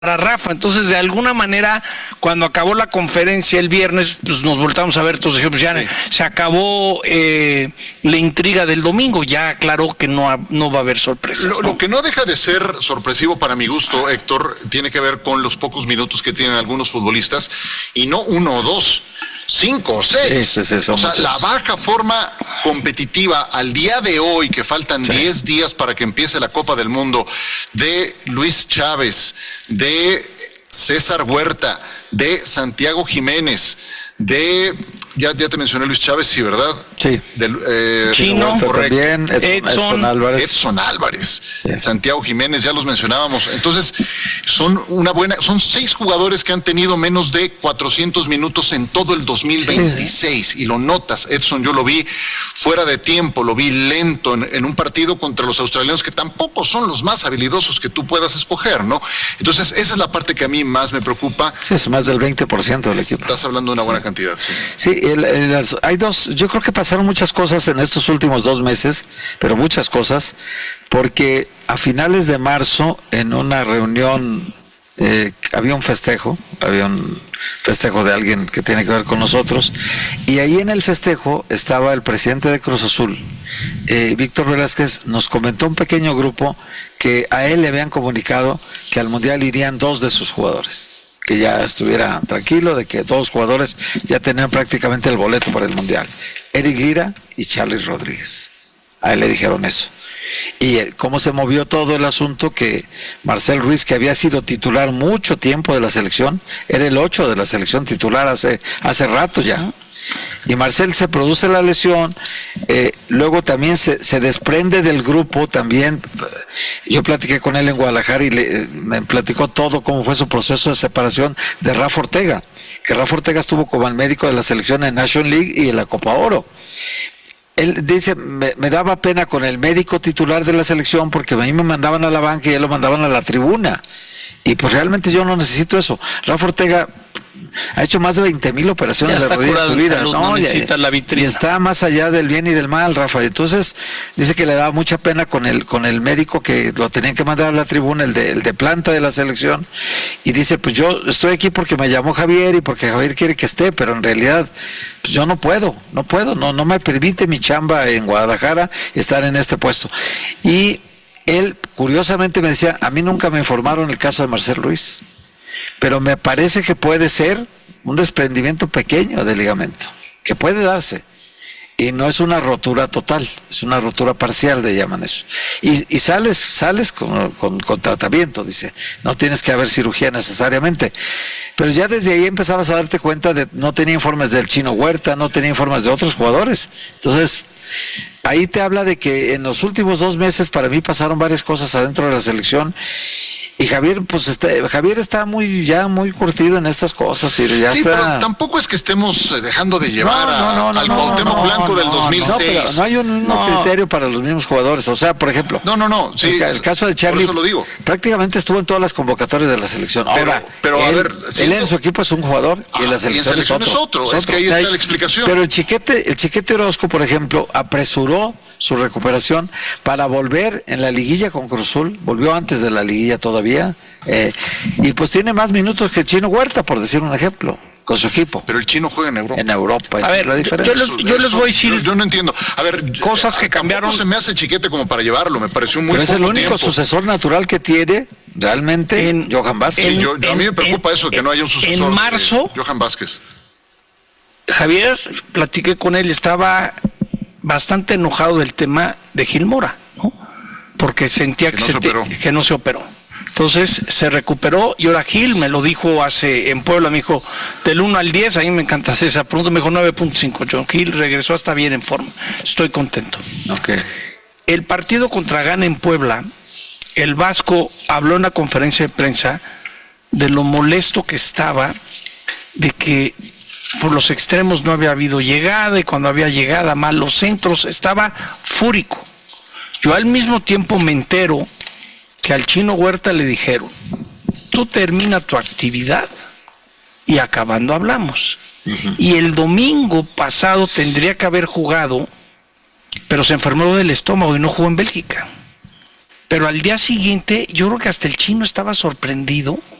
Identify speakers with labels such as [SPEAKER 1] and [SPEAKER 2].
[SPEAKER 1] Rafa. Entonces, de alguna manera, cuando acabó la conferencia el viernes, pues nos voltamos a ver, todos dijimos, ya se acabó la intriga del domingo, ya aclaró que no va a haber sorpresas.
[SPEAKER 2] Lo que no deja de ser sorpresivo para mi gusto, Héctor, tiene que ver con los pocos minutos que tienen algunos futbolistas, y no 1 o 2, 5 o 6. O sea, muchos. La baja forma competitiva al día de hoy, que faltan 10 días para que empiece la Copa del Mundo, de Luis Chávez, de César Huerta, de Santiago Jiménez, de... Ya te mencioné Luis Chávez, sí, ¿verdad?
[SPEAKER 3] Sí.
[SPEAKER 1] Chino,
[SPEAKER 3] también, Edson Álvarez.
[SPEAKER 2] Edson Álvarez, sí. Santiago Jiménez, ya los mencionábamos. Entonces, son 6 jugadores que han tenido menos de 400 minutos en todo el 2026. Sí. Y lo notas, Edson, yo lo vi fuera de tiempo, lo vi lento en un partido contra los australianos, que tampoco son los más habilidosos que tú puedas escoger, ¿no? Entonces, esa es la parte que a mí más me preocupa.
[SPEAKER 3] Sí, es más del 20% del equipo.
[SPEAKER 2] Estás hablando de una buena cantidad, sí.
[SPEAKER 3] Sí. Hay yo creo que pasaron muchas cosas en estos últimos 2 meses, pero muchas cosas, porque a finales de marzo, en una reunión, había un festejo de alguien que tiene que ver con nosotros, y ahí en el festejo estaba el presidente de Cruz Azul, Víctor Velázquez. Nos comentó un pequeño grupo que a él le habían comunicado que al Mundial irían 2 de sus jugadores, que ya estuviera tranquilo de que 2 jugadores ya tenían prácticamente el boleto para el Mundial, Eric Lira y Charly Rodríguez. A él le dijeron eso. Y cómo se movió todo el asunto, que Marcel Ruiz, que había sido titular mucho tiempo de la selección, era el 8 de la selección titular hace rato ya. Y Marcel se produce la lesión, luego también se desprende del grupo también. Yo platiqué con él en Guadalajara y me platicó todo cómo fue su proceso de separación de Rafa Ortega, que Rafa Ortega estuvo como el médico de la selección en National League y en la Copa Oro. Él dice, me daba pena con el médico titular de la selección, porque a mí me mandaban a la banca y él lo mandaban a la tribuna, y pues realmente yo no necesito eso. Rafa Ortega ha hecho más de 20,000 operaciones de rodilla en su vida,
[SPEAKER 1] no necesita la vitrina.
[SPEAKER 3] Y está más allá del bien y del mal, Rafa. Entonces dice que le daba mucha pena con el médico, que lo tenían que mandar a la tribuna, el de planta de la selección, y dice, pues yo estoy aquí porque me llamó Javier y porque Javier quiere que esté, pero en realidad pues yo no puedo, no me permite mi chamba en Guadalajara estar en este puesto. Y él curiosamente me decía, a mí nunca me informaron el caso de Marcel Ruiz, pero me parece que puede ser un desprendimiento pequeño del ligamento, que puede darse, y no es una rotura total, es una rotura parcial, le llaman eso, y sales con tratamiento, dice, no tienes que haber cirugía necesariamente, pero ya desde ahí empezabas a darte cuenta de, no tenía informes del Chino Huerta, no tenía informes de otros jugadores. Entonces ahí te habla de que en los últimos 2 meses para mí pasaron varias cosas adentro de la selección. Y Javier, pues Javier está muy curtido en estas cosas, y ya
[SPEAKER 2] sí,
[SPEAKER 3] está.
[SPEAKER 2] Pero tampoco es que estemos dejando de llevar al Cuauhtémoc Blanco del 2006.
[SPEAKER 3] No, pero no hay un criterio para los mismos jugadores. O sea, por ejemplo,
[SPEAKER 2] sí,
[SPEAKER 3] el caso de Charly,
[SPEAKER 2] por eso lo digo,
[SPEAKER 3] prácticamente estuvo en todas las convocatorias de la selección. Ahora,
[SPEAKER 2] pero
[SPEAKER 3] él en su equipo es un jugador y en la selección es otro.
[SPEAKER 2] Es que ahí está la explicación.
[SPEAKER 3] Pero el Chiquete Orozco, por ejemplo, apresuró su recuperación para volver en la liguilla con Cruz Azul, volvió antes de la liguilla todavía, y pues tiene más minutos que el Chino Huerta, por decir un ejemplo, con su equipo.
[SPEAKER 2] Pero el Chino juega en Europa.
[SPEAKER 3] En Europa,
[SPEAKER 1] a ver,
[SPEAKER 3] es la diferencia.
[SPEAKER 1] Yo les voy a decir,
[SPEAKER 2] yo no entiendo. A ver,
[SPEAKER 1] cosas que cambiaron.
[SPEAKER 2] Se me hace Chiquete como para llevarlo, me pareció muy poco tiempo.
[SPEAKER 3] Pero es el único sucesor natural que tiene realmente Johan Vázquez.
[SPEAKER 2] Sí, a mí me preocupa eso, que no haya un sucesor.
[SPEAKER 1] En marzo,
[SPEAKER 2] Johan Vázquez.
[SPEAKER 1] Javier, platiqué con él, estaba bastante enojado del tema de Gil Mora, ¿no? Porque sentía que no se operó. Entonces se recuperó, y ahora Gil me lo dijo en Puebla, me dijo, del 1 al 10, a mí me encanta esa pregunta, me dijo 9.5. John Gil regresó, hasta bien en forma, estoy contento.
[SPEAKER 3] Okay.
[SPEAKER 1] El partido contra Ghana en Puebla, el Vasco habló en la conferencia de prensa de lo molesto que estaba de que por los extremos no había habido llegada, y cuando había llegada, mal los centros, estaba fúrico. Yo al mismo tiempo me entero que al Chino Huerta le dijeron, tú termina tu actividad y acabando hablamos. Y el domingo pasado tendría que haber jugado, pero se enfermó del estómago y no jugó en Bélgica. Pero al día siguiente, yo creo que hasta el Chino estaba sorprendido